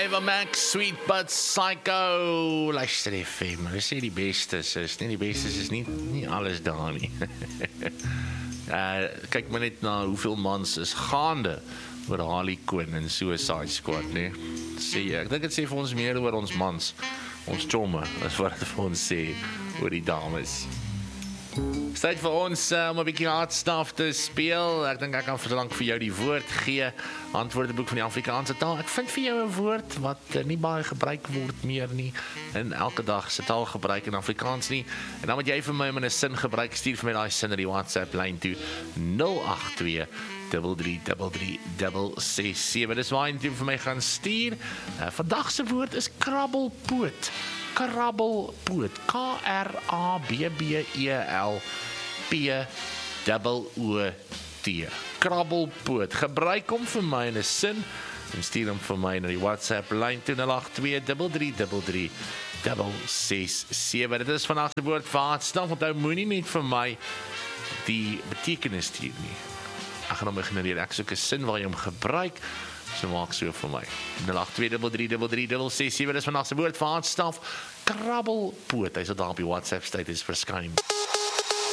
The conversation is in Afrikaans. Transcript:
Ava Max, Sweet But Psycho. Luister FM, maar dis nie die beste, sis. Nie die beste is nie alles daar nie. Kyk maar net na hoeveel mans is gaande oor Harley Quinn en Suicide Squad, nee. Ek dink dit sê vir ons meer oor ons mans, ons chomme, as wat het vir ons sê oor die dames. Is tyd vir ons om 'n bietjie hardstuff te speel. Ek dink ek kan verlang vir jou die woord gee. Antwoordeboek van die Afrikaanse taal. Ek vind vir jou 'n woord wat nie baie gebruik word meer nie in elke dag se taalgebruik in Afrikaans nie. En dan moet jy vir my in 'n sin gebruik. Stuur vir my daai sin na die WhatsApp lyn toe 082 333 Dis waar jy vir my gaan stuur. Vandag se woord is krabbelpoot. Krabbelpoot. Krabbelpoot. Krabbelpoot. Gebruik hom vir my in 'n sin en stuur hom vir my na die WhatsApp lyn 082 333 Dit is vandag se woord vir hardstuff. Onthou moenie net vir my die betekenis stuur nie. Ek gaan hom genereer. Ek soek 'n sin waar jy hom gebruik. So maak so vir my. 082 Dis vandag se woord vir hardstuff. Krabbelpoot. Hy sal daar op die WhatsApp status verskyn.